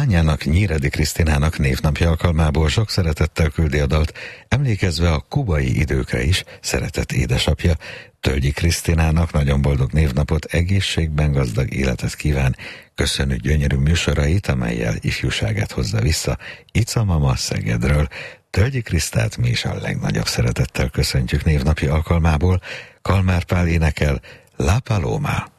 lányának, Nyíredi Krisztinának névnapja alkalmából sok szeretettel küldi a dalt, emlékezve a kubai időkre is, szeretett édesapja. Tölgyi Krisztinának nagyon boldog névnapot, egészségben gazdag életet kíván, köszönjük gyönyörű műsorait, amellyel ifjúságát hozza vissza. Ica mama Szegedről. Tölgyi Krisztát mi is a legnagyobb szeretettel köszöntjük névnapja alkalmából. Kalmár Pál énekel La Paloma.